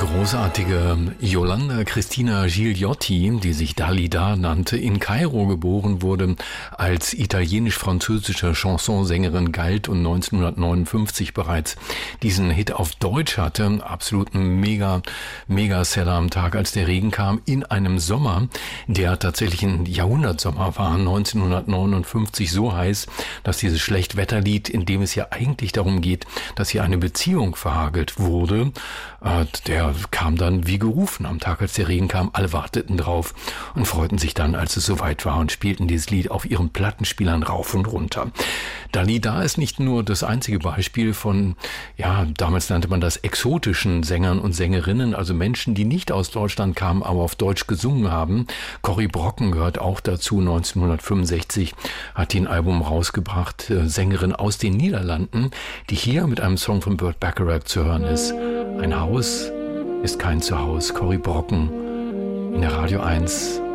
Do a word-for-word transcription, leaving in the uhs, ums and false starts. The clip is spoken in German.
großartige Yolanda Cristina Gigliotti, die sich Dalida nannte, in Kairo geboren wurde, als italienisch-französische Chansonsängerin galt und neunzehnhundertneunundfünfzig bereits diesen Hit auf Deutsch hatte. Absoluten mega, mega Seller am Tag, als der Regen kam, in einem Sommer, der tatsächlich ein Jahrhundertsommer war, neunzehnhundertneunundfünfzig, so heiß, dass dieses Schlechtwetterlied, in dem es ja eigentlich darum geht, dass hier eine Beziehung verhagelt wurde, äh, der kam dann wie gerufen am Tag, als der Regen kam. Alle warteten drauf und freuten sich dann, als es soweit war, und spielten dieses Lied auf ihren Plattenspielern rauf und runter. Dalida ist nicht nur das einzige Beispiel von, ja, damals nannte man das exotischen Sängern und Sängerinnen, also Menschen, die nicht aus Deutschland kamen, aber auf Deutsch gesungen haben. Corrie Brocken gehört auch dazu. neunzehnhundertfünfundsechzig hat die ein Album rausgebracht, Sängerin aus den Niederlanden, die hier mit einem Song von Burt Bacharach zu hören ist. Ein Haus ist kein Zuhause. Corrie Brocken in der Radio eins